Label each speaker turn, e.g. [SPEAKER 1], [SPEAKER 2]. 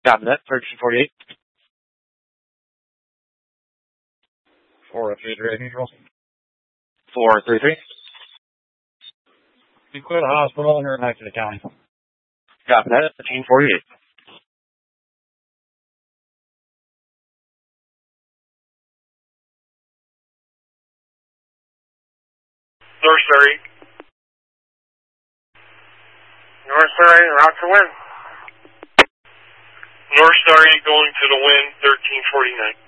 [SPEAKER 1] Copy that. 1348.
[SPEAKER 2] 403 direct neutral.
[SPEAKER 1] 433.
[SPEAKER 2] Equip Hospital and back to the county.
[SPEAKER 1] Copy that. 1348.
[SPEAKER 3] North Surrey. North Surrey, route to wind. North Surrey going to the wind, 1349.